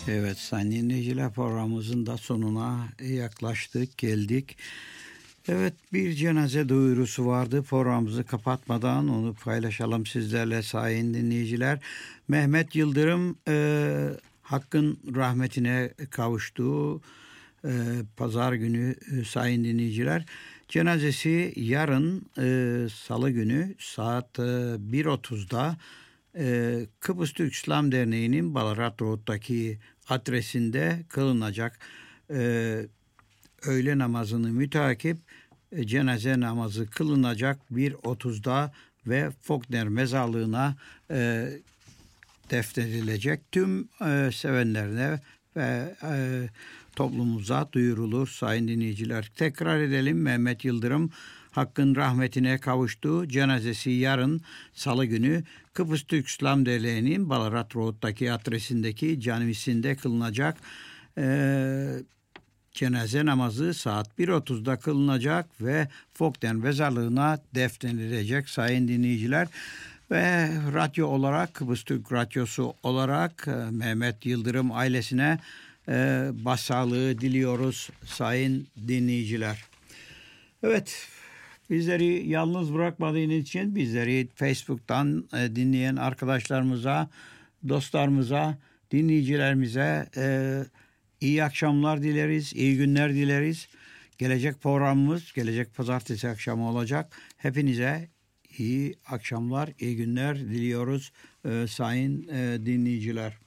Evet sayın dinleyiciler, programımızın da sonuna yaklaştık, geldik. Evet, bir cenaze duyurusu vardı. Programımızı kapatmadan onu paylaşalım sizlerle sayın dinleyiciler. Mehmet Yıldırım Hakk'ın rahmetine kavuştuğu pazar günü sayın dinleyiciler. Cenazesi yarın salı günü saat 1.30'da Kıbrıs Türk İslam Derneği'nin Ballarat Road'daki adresinde kılınacak. Öğle namazını mütakip cenaze namazı kılınacak 1.30'da ve Faulkner mezarlığına defnedilecek. Tüm sevenlerine ve toplumumuza duyurulur sayın dinleyiciler. Tekrar edelim, Mehmet Yıldırım Hakk'ın rahmetine kavuştu. Cenazesi yarın salı günü Kıbrıs Türk İslam Derneği'nin Ballarat Road'daki adresindeki camisinde kılınacak. Cenaze namazı saat 1.30'da kılınacak ve Faulkner mezarlığına defnedilecek sayın dinleyiciler. Ve radyo olarak, Kıbrıs Türk Radyosu olarak Mehmet Yıldırım ailesine başsağlığı diliyoruz sayın dinleyiciler. Evet, bizleri yalnız bırakmadığınız için bizleri Facebook'tan dinleyen arkadaşlarımıza, dostlarımıza, dinleyicilerimize iyi akşamlar dileriz, iyi günler dileriz. Gelecek programımız gelecek pazartesi akşamı olacak. Hepinize iyi akşamlar, iyi günler diliyoruz sayın dinleyiciler.